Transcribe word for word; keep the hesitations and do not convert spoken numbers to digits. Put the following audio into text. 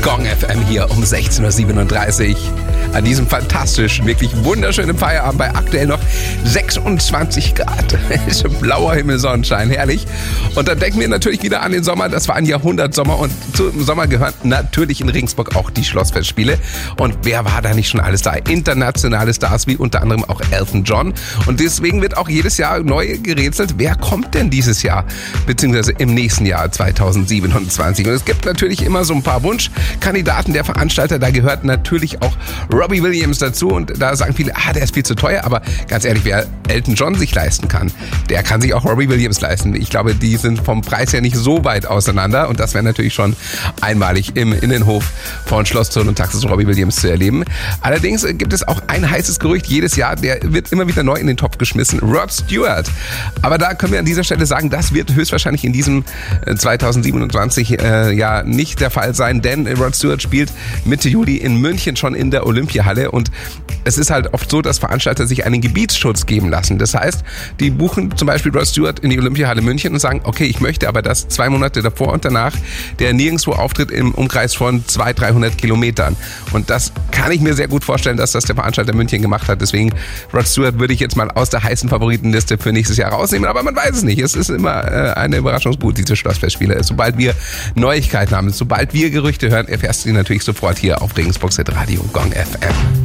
Gong F M hier um sechzehn Uhr siebenunddreißig. An diesem fantastischen, wirklich wunderschönen Feierabend bei aktuell noch sechsundzwanzig Grad. Blauer Himmel, Sonnenschein, herrlich. Und dann denken wir natürlich wieder an den Sommer. Das war ein Jahrhundertsommer und zum Sommer gehören natürlich in Regensburg auch die Schlossfestspiele. Und wer war da nicht schon alles da? Internationale Stars wie unter anderem auch Elton John. Und deswegen wird auch jedes Jahr neu gerätselt, wer kommt denn dieses Jahr, beziehungsweise im nächsten Jahr zweitausendsiebenundzwanzig. Und es gibt natürlich immer so ein paar Wunschkandidaten der Veranstalter. Da gehört natürlich auch Robbie Williams dazu. Und da sagen viele, ah, der ist viel zu teuer. Aber ganz ehrlich, wer Elton John sich leisten kann, der kann sich auch Robbie Williams leisten. Ich glaube, die sind vom Preis her nicht so weit auseinander. Und das wäre natürlich schon einmalig im Innenhof von Schloss Thurn und Taxis Robbie Williams zu erleben. Allerdings gibt es auch ein heißes Gerücht jedes Jahr, der wird immer wieder neu in den Topf geschmissen, Rod Stewart. Aber da können wir an dieser Stelle sagen, das wird höchstwahrscheinlich in diesem zweitausendsiebenundzwanzig äh, ja nicht der Fall sein, denn Rod Stewart spielt Mitte Juli in München schon in der Olympiahalle und es ist halt oft so, dass Veranstalter sich einen Gebietsschutz geben lassen. Das heißt, die buchen zum Beispiel Rod Stewart in die Olympiahalle München und sagen, okay, ich möchte aber, dass zwei Monate davor und danach der nirgendwo auftritt im Umkreis von zweihundert, dreihundert Kilometern. Und das kann ich mir sehr gut vorstellen, dass das der Veranstalter München gemacht hat. Deswegen, Rod Stewart würde ich jetzt mal aus der heißen Favoritenliste für nächstes Jahr rausnehmen, aber man weiß es nicht. Es ist immer äh, eine Überraschungsgut, diese Schlossfestspiele. Sobald wir Neuigkeiten haben, sobald wir Gerüchte hören, erfährst du die natürlich sofort hier auf Regensburgs Radio Gong F M.